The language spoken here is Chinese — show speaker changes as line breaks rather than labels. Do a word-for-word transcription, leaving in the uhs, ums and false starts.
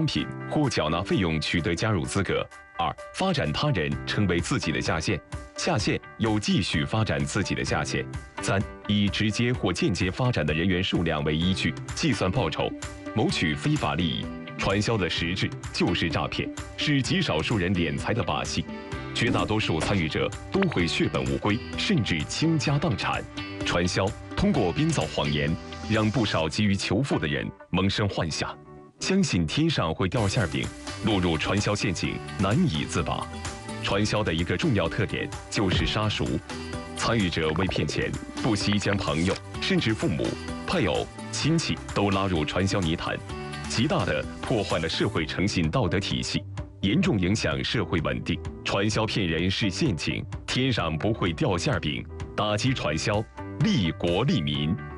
品或缴纳费用取得加入资格；二、发展他人成为自己的下线，下线有继续发展自己的下线；三、以直接或间接发展的人员数量为依据计算报酬，谋取非法利益。传销的实质就是诈骗，是极少数人敛财的把戏。绝大多数参与者都会血本无归，甚至倾家荡产。传销通过编造谎言，让不少急于求富的人萌生幻想，相信天上会掉馅饼，落入传销陷阱难以自拔。传销的一个重要特点就是杀熟，参与者为骗钱，不惜将朋友甚至父母、配偶、亲戚都拉入传销泥潭，极大地破坏了社会诚信道德体系，严重影响社会稳定。传销骗人是陷阱，天上不会掉馅饼。打击传销，利国利民。